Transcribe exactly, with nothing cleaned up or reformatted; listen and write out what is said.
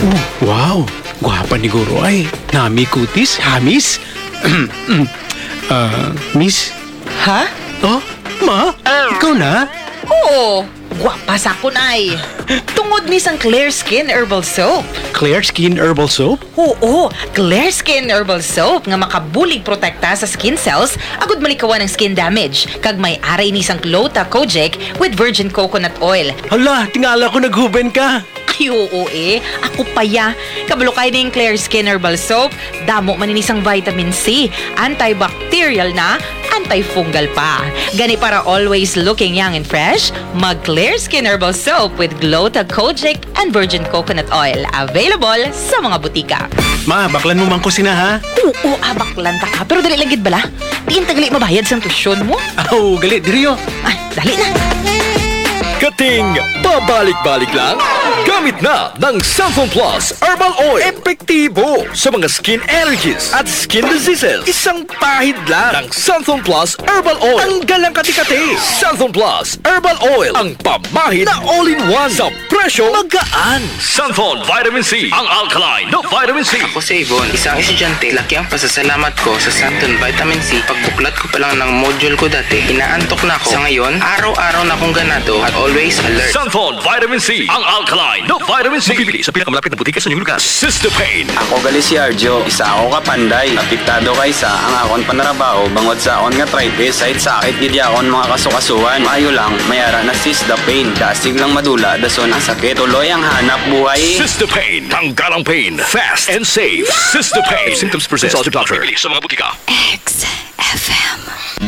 Wow, gwapa ni Guro ay. Nami kutis, hamis. Ah, miss? Ha? Oh, ma? Ikaw na? Oo, gwapa sa kun ay. Tungod ni sang Clear Skin Herbal Soap. Clear Skin Herbal Soap? Oo, Clear Skin Herbal Soap nga makabulig protekta sa skin cells agud malikawan ng skin damage. Kag may aray ni sang Clota Kojic with virgin coconut oil. Hala, tingala ko naghuben ka. Ay, oo eh. Ako pa ya. Kabalo kayo na yung Clear Skin Herbal Soap. Damo maninisang vitamin C. Antibacterial na, antifungal pa. Gani para always looking young and fresh, mag Clear Skin Herbal Soap with Glota Kojic and virgin coconut oil. Available sa mga butika. Ma, baklan mo man ko sina ha? Oo, abak lanta ka. Pero dali lagid bala. Diin tagali mabayad sa tusyon mo. Aw, gali, diriyo. Ah, dali na. Kating pabalik-balik lang? Gamit na ng Santhon Plus Herbal Oil. Epektibo sa mga skin allergies at skin diseases. Isang pahid lang ng Santhon Plus Herbal Oil. Tanggal ang kati-kati. Santhon Plus Herbal Oil. Ang pamahid na all-in-one sa presyo magaan. Santhon Vitamin C. Ang alkaline na vitamin C. Ako si Yvonne, isang estudyante. Laki ang pasasalamat ko sa Santon Vitamin C. Pagbuklat ko pa lang ng module ko dati, inaantok na ako. Sa ngayon, araw-araw na akong ganado at always alert. Santhon Vitamin C. Ang alkaline na vitamin C. Bibili sa pinakamalapit na butika sa inyong lugar. Cystopain. Ako gali si Arjo, isa ako kapanday. Apektado kay sa ang akon panarabaho bangod sa akon nga arthritis. Kahit sakit gidi akon mga kasukasuan. Mayo lang, mayara na Cystopain. Dasig lang madula, dason ang sakit. Tuloy ang hanap buhay. Cystopain. Tanggal ang pain. Fast and safe. Cystopain. Symptoms present. Consult your doctor. Bibili sa mga butika. X F M.